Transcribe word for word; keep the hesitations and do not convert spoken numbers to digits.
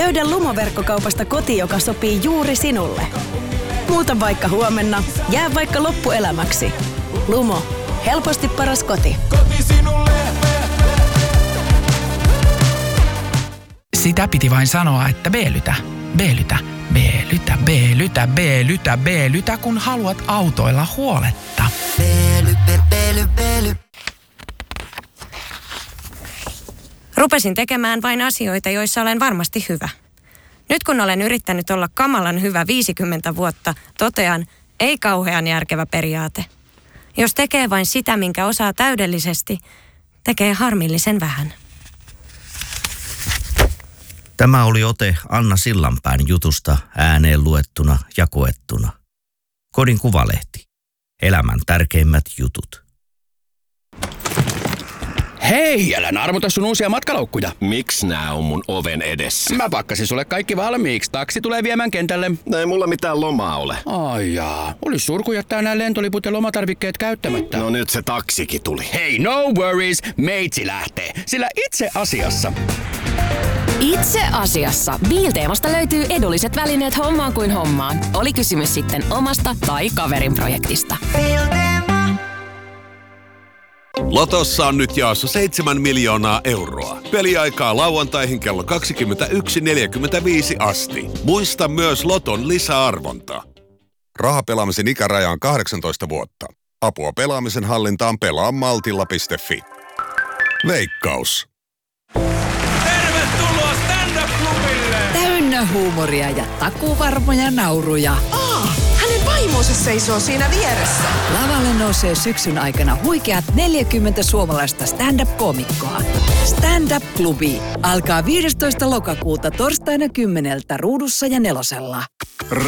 Löydä Lumo-verkkokaupasta koti, joka sopii juuri sinulle. Muuta vaikka huomenna, jää vaikka loppuelämäksi. Lumo. Helposti paras koti. Koti sinulle. Sitä piti vain sanoa, että B-lytä, B-lytä, B-lytä, B-lytä, B-lytä, B-lytä, kun haluat autoilla huoletta. B-ly, B-ly, B-ly. Rupesin tekemään vain asioita, joissa olen varmasti hyvä. Nyt kun olen yrittänyt olla kamalan hyvä viisikymmentä vuotta, totean, ei kauhean järkevä periaate. Jos tekee vain sitä, minkä osaa täydellisesti, tekee harmillisen vähän. Tämä oli ote Anna Sillanpään jutusta ääneen luettuna ja koettuna. Kodin Kuvalehti. Elämän tärkeimmät jutut. Hei, älä armuta sun uusia matkalaukkuja. Miks nää on mun oven edessä? Mä pakkasin sulle kaikki valmiiksi. Taksi tulee viemään kentälle. Ei mulla mitään lomaa ole. Ai jaa, olis surku jättää nää lentoliput ja lomatarvikkeet käyttämättä. No nyt se taksikin tuli. Hei, no worries, meitsi lähtee. Sillä itse asiassa... Itse asiassa Biilteemasta löytyy edulliset välineet hommaan kuin hommaan. Oli kysymys sitten omasta tai kaverin projektista. Lotossa on nyt jaossa seitsemän miljoonaa euroa. Peliaikaa lauantaihin kello kaksikymmentäyksi neljäkymmentäviisi asti. Muista myös Loton lisäarvonta. Rahapelaamisen ikäraja on kahdeksantoista vuotta. Apua pelaamisen hallintaan pelaa maltilla piste fi. Veikkaus. Tervetuloa stand-up-klubille! Täynnä huumoria ja takuvarmoja nauruja. Aa, hänen vaimonsa seisoo siinä vieressä. Lavalle nousee syksyn aikana huikeat neljäkymmentä suomalaista stand-up-koomikkoa. Stand-up-klubi alkaa viidestoista lokakuuta torstaina kymmeneltä Ruudussa ja Nelosella.